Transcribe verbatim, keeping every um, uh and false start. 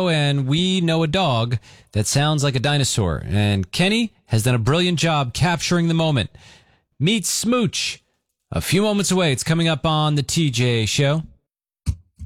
and we know a dog that sounds like a dinosaur. And Kenny has done a brilliant job capturing the moment. Meet Smooch. A few moments away. It's coming up on the T J Show.